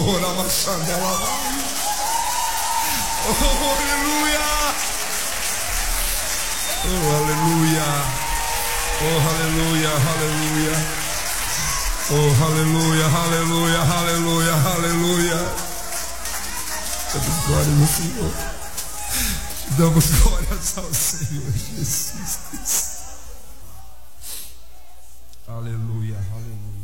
Oh, aleluia. Oh, aleluia. Oh, aleluia, aleluia. Oh, aleluia, aleluia, aleluia, aleluia. Damos glória ao Senhor. Damos glórias ao Senhor Jesus. Aleluia, aleluia.